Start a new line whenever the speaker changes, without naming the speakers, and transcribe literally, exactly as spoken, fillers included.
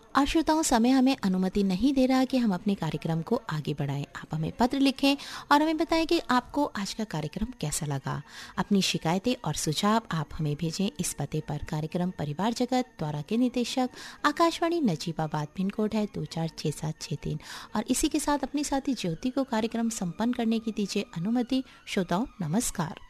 और श्रोताओं, समय हमें अनुमति नहीं दे रहा कि हम अपने कार्यक्रम को आगे बढ़ाएं। आप हमें पत्र लिखें और हमें बताएं कि आपको आज का कार्यक्रम कैसा लगा। अपनी शिकायतें और सुझाव आप हमें भेजें इस पते पर। कार्यक्रम परिवार जगत द्वारा के निदेशक आकाशवाणी नजीबाबाद, पिन कोड है दो चार छः सात छः तीन। और इसी के साथ अपनी साथी ज्योति को कार्यक्रम संपन्न करने की दीजिए अनुमति। श्रोताओं, नमस्कार।